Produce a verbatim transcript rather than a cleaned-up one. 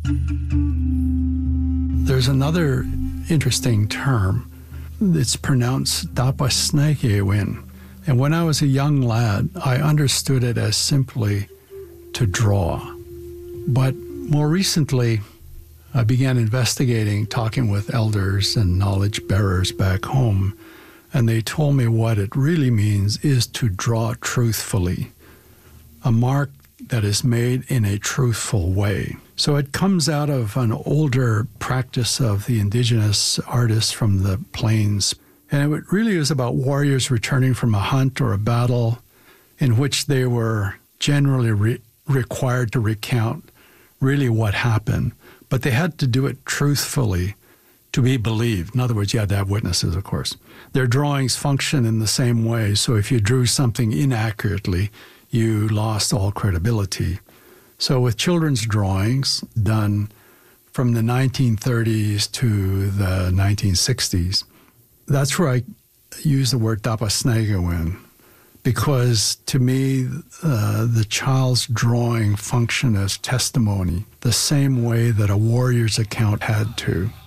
There's another interesting term. It's pronounced Dapasnegewin. And when I was a young lad, I understood it as simply to draw. But more recently, I began investigating, talking with elders and knowledge bearers back home, and they told me what it really means is to draw truthfully, a mark that is made in a truthful way. So it comes out of an older practice of the indigenous artists from the plains. And it really is about warriors returning from a hunt or a battle in which they were generally re- required to recount really what happened. But they had to do it truthfully to be believed. In other words, you had to have witnesses, of course. Their drawings function in the same way. So if you drew something inaccurately, you lost all credibility. So with children's drawings done from the nineteen thirties to the nineteen sixties, that's where I use the word Dapasnegewin, because to me, uh, the child's drawing functioned as testimony, the same way that a warrior's account had to.